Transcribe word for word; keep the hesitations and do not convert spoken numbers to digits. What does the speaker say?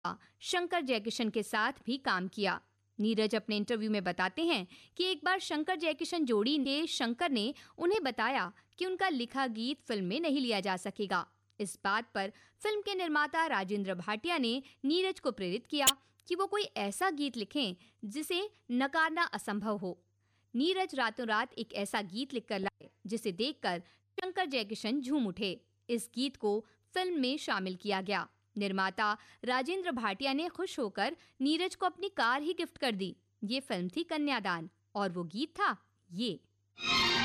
शंकर जयकिशन के साथ भी काम किया। नीरज अपने इंटरव्यू में बताते हैं कि एक बार शंकर जयकिशन जोड़ी के शंकर ने उन्हें बताया कि उनका लिखा गीत फिल्म में नहीं लिया जा सकेगा। इस बात पर फिल्म के निर्माता राजेंद्र भाटिया ने नीरज को प्रेरित किया कि वो कोई ऐसा गीत लिखें जिसे नकारना असंभव हो। नीरज रातों रात एक ऐसा गीत लिखकर लाए जिसे देखकर शंकर जयकिशन झूम उठे। इस गीत को फिल्म में शामिल किया गया। निर्माता राजेंद्र भाटिया ने खुश होकर नीरज को अपनी कार ही गिफ्ट कर दी। ये फिल्म थी कन्यादान और वो गीत था ये।